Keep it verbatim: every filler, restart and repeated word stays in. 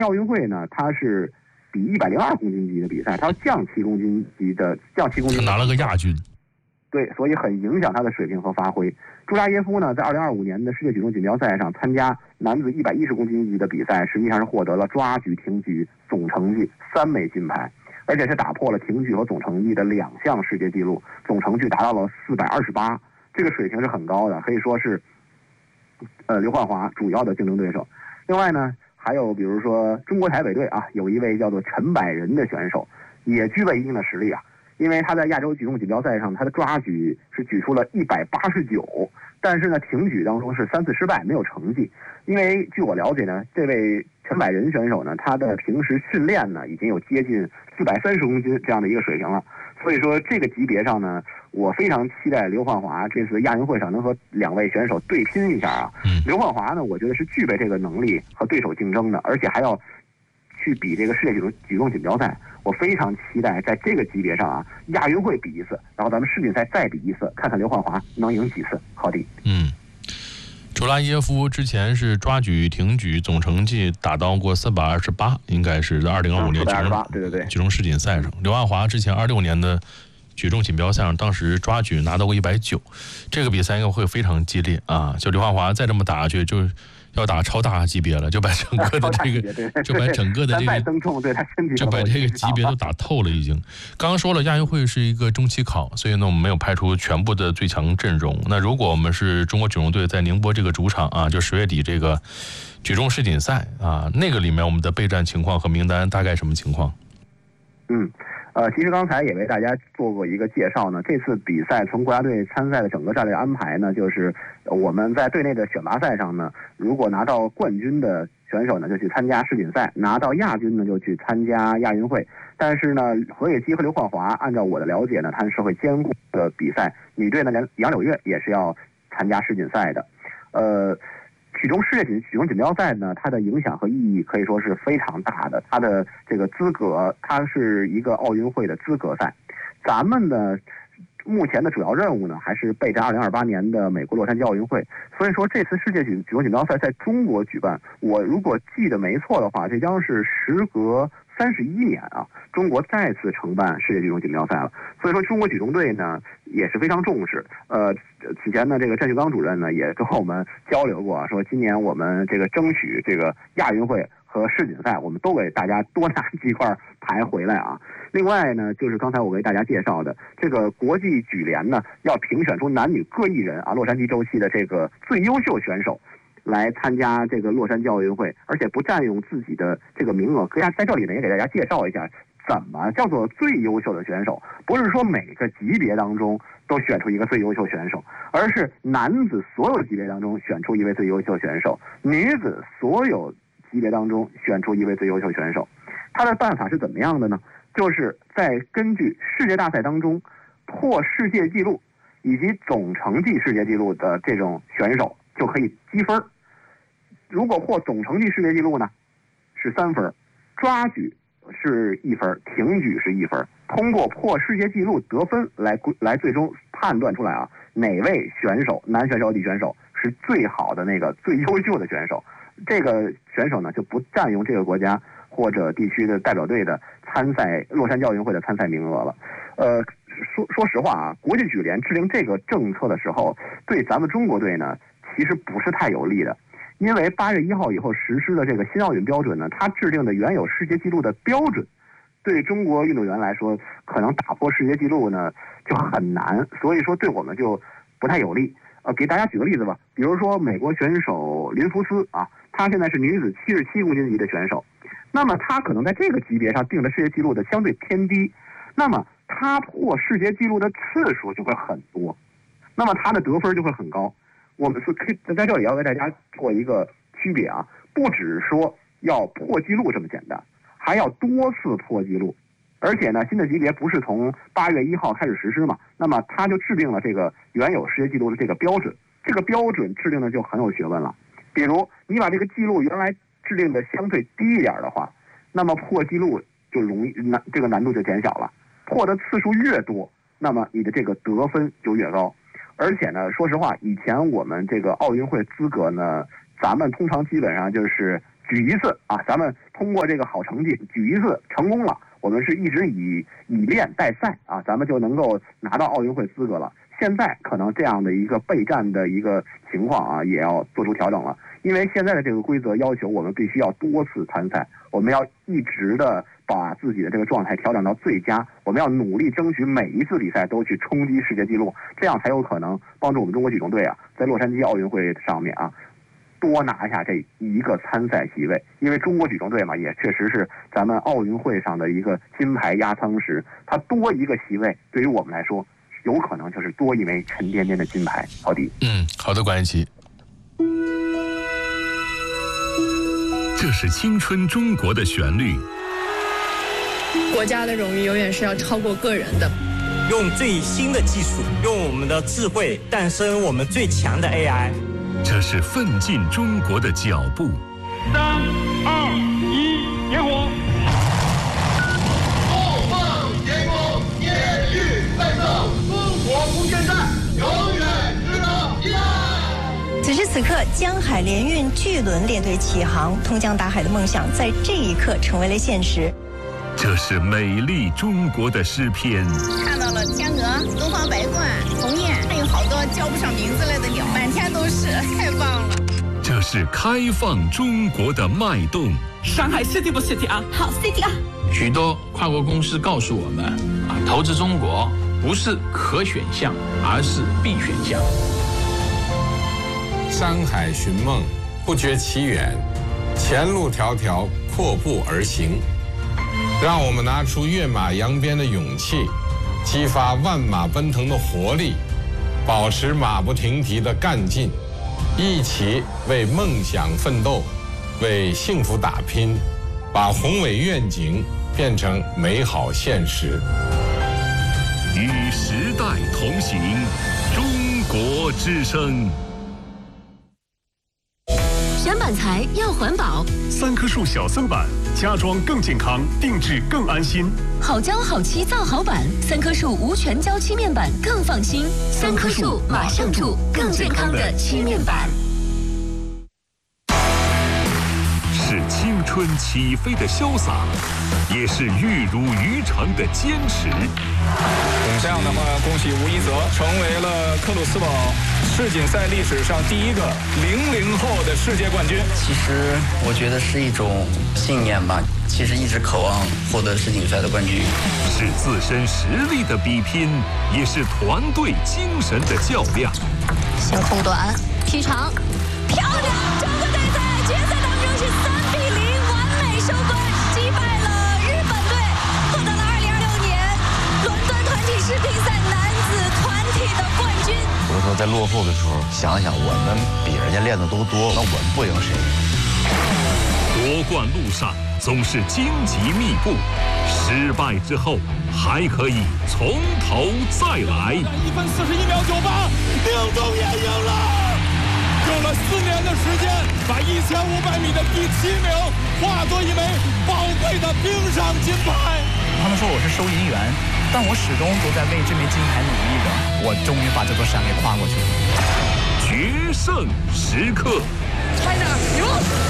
奥运会呢，它是比一百零二公斤级的比赛，它要降七公斤级的降七公斤， 他拿了个亚军。 对，所以很影响他的水平和发挥。朱扎耶夫呢，在二零二五年的世界举重锦标赛上参加男子一百一十公斤级的比赛，实际上是获得了抓举、挺举总成绩三枚金牌，而且是打破了挺举和总成绩的两项世界纪录，总成绩达到了四百二十八，这个水平是很高的，可以说是呃刘焕华主要的竞争对手。另外呢，还有比如说中国台北队啊，有一位叫做陈百仁的选手，也具备一定的实力啊。因为他在亚洲举重锦标赛上，他的抓举是举出了一百八十九，但是呢，挺举当中是三次失败，没有成绩。因为据我了解呢，这位陈百仁选手呢，他的平时训练呢，已经有接近四百三十公斤这样的一个水平了。所以说，这个级别上呢，我非常期待刘焕华这次亚运会上能和两位选手对拼一下啊。刘焕华呢，我觉得是具备这个能力和对手竞争的，而且还要去比这个世界举重举重锦标赛。我非常期待在这个级别上啊，亚运会比一次，然后咱们世锦赛再比一次，看看刘焕华能赢几次。好的。 嗯，朱拉耶夫之前是抓举、挺举总成绩达到过四百二十八，应该是在二零二五年举重对对对举重世锦赛上。刘焕华之前二六年的举重锦标赛上，当时抓举拿到过一百九，这个比赛应该会非常激烈啊！就刘焕华再这么打下去，就要打超大级别了，就把整个的这个，就把整个的这个，就把这个级别都打透了已经。刚刚说了，亚运会是一个中期考，所以呢，我们没有派出全部的最强阵容。那如果我们是中国举重队在宁波这个主场啊，就十月底这个举重世锦赛啊，那个里面我们的备战情况和名单大概什么情况？ 嗯。呃，其实刚才也为大家做过一个介绍呢。这次比赛从国家队参赛的整个战略安排呢，就是我们在队内的选拔赛上呢，如果拿到冠军的选手呢，就去参加世锦赛；拿到亚军呢，就去参加亚运会。但是呢，何野基和刘焕华，按照我的了解呢，他们是会兼顾的比赛。女队呢，杨杨柳月也是要参加世锦赛的。呃。举重世界举举重锦标赛呢，它的影响和意义可以说是非常大的。它的这个资格，它是一个奥运会的资格赛。咱们的目前的主要任务呢，还是备战二零二八年的美国洛杉矶奥运会。所以说，这次世界举举重锦标赛在中国举办，我如果记得没错的话，这将是时隔三十一年啊，中国再次承办世界举重锦标赛了。所以说，中国举重队呢也是非常重视。呃，此前呢，这个战旭刚主任呢也跟我们交流过，说今年我们这个争取这个亚运会和世锦赛，我们都给大家多拿几块牌回来啊。另外呢，就是刚才我给大家介绍的这个国际举联呢，要评选出男女各一人啊，洛杉矶周期的这个最优秀选手。来参加这个洛杉矶奥运会，而且不占用自己的这个名额。可以在这里呢，也给大家介绍一下，怎么叫做最优秀的选手。不是说每个级别当中都选出一个最优秀选手，而是男子所有级别当中选出一位最优秀选手，女子所有级别当中选出一位最优秀选手。他的办法是怎么样的呢？就是在根据世界大赛当中破世界纪录以及总成绩世界纪录的这种选手，就可以积分。如果破总成绩世界纪录呢，是三分；抓举是一分，挺举是一分。通过破世界纪录得分来来最终判断出来啊，哪位选手，男选手、女选手是最好的那个最优秀的选手。这个选手呢，就不占用这个国家或者地区的代表队的参赛洛杉矶奥运会的参赛名额了。呃，说说实话啊，国际举联制定这个政策的时候，对咱们中国队呢，其实不是太有利的。因为八月一号以后实施的这个新奥运标准呢，它制定的原有世界纪录的标准，对中国运动员来说，可能打破世界纪录呢就很难，所以说对我们就不太有利。呃，给大家举个例子吧，比如说美国选手林福斯啊，她现在是女子七十七公斤级的选手，那么她可能在这个级别上定的世界纪录的相对偏低，那么她破世界纪录的次数就会很多，那么她的得分就会很高。我们是可以在这里要为大家做一个区别啊，不只是说要破纪录这么简单，还要多次破纪录。而且呢，新的级别不是从八月一号开始实施嘛，那么它就制定了这个原有世界纪录的这个标准，这个标准制定的就很有学问了。比如你把这个记录原来制定的相对低一点的话，那么破纪录就容易难，这个难度就减小了。破的次数越多，那么你的这个得分就越高。而且呢，说实话，以前我们这个奥运会资格呢，咱们通常基本上就是举一次啊，咱们通过这个好成绩举一次成功了，我们是一直以以练代赛啊，咱们就能够拿到奥运会资格了。现在可能这样的一个备战的一个情况啊，也要做出调整了，因为现在的这个规则要求我们必须要多次参赛，我们要一直的把自己的这个状态调整到最佳，我们要努力争取每一次比赛都去冲击世界纪录，这样才有可能帮助我们中国举重队啊，在洛杉矶奥运会上面啊，多拿下这一个参赛席位。因为中国举重队嘛，也确实是咱们奥运会上的一个金牌压舱石，它多一个席位，对于我们来说，有可能就是多一枚沉甸甸的金牌。好的， 嗯，好的，关系。 这是青春中国的旋律。 国家的荣誉永远是要超过个人的。 用最新的技术，用我们的智慧诞生我们最强的 A I。 这是奋进中国的脚步。 三二一，点火！ 傲放天空，烈日奔走，中国不现在，永远值得期待。 此时此刻，江海联运巨轮列队起航，通江达海的梦想在这一刻成为了现实。 这是美丽中国的诗篇。 看到了天鹅、东方白鹳、鸿雁，还有好多叫不上名字来的鸟，满天都是，太棒了。 这是开放中国的脉动。 上海 City 不 City 啊？ 好 City 啊！ 许多跨国公司告诉我们，啊，投资中国不是可选项，而是必选项。 山海寻梦，不觉其远，前路迢迢，阔步而行。让我们拿出跃马扬鞭的勇气，激发万马奔腾的活力，保持马不停蹄的干劲，一起为梦想奋斗，为幸福打拼，把宏伟愿景变成美好现实。 与时代同行，中国之声。 选板材要环保， 三棵树小森板，家装更健康，定制更安心。 好胶好漆造好板，三棵树无全胶漆面板更放心。三棵树马上住，更健康的漆面板。 是青春起飞的潇洒，也是玉如于成的坚持。 这样的话，恭喜吴一泽成为了克鲁斯堡世锦赛历史上第一个零零后的世界冠军。 其实我觉得是一种信念吧，其实一直渴望获得世锦赛的冠军。 是自身实力的比拼，也是团队精神的较量。 小空短，踢长，漂亮！中国队在决赛当中是三比零完美收官，击败了日本队，获得了二零二六年伦敦团体世乒赛男子团体的冠军。 有的时候在落后的时候，想一想我们比人家练的都多，那我们不赢谁？ 夺冠路上总是荆棘密布，失败之后还可以从头再来。 一分四十一秒九八，丁宗也赢了。用了四年的时间，把一千五百米的第七名化作一枚宝贵的冰上金牌。 他们说我是收银员，但我始终都在为这枚金牌努力着。我终于把这座山给跨过去了。 决胜时刻 ，China 赢了。